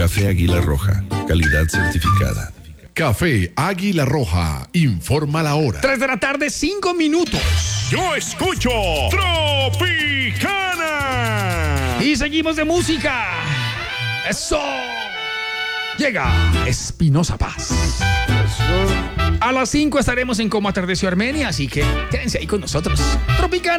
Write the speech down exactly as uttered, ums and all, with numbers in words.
Café Águila Roja, calidad certificada. Café Águila Roja, informa la hora. Tres de la tarde, cinco minutos. Yo escucho Tropicana. Y seguimos de música. Eso. Llega Espinosa Paz. A las cinco estaremos en Cómo Atardeció Armenia, así que quédense ahí con nosotros. Tropicana.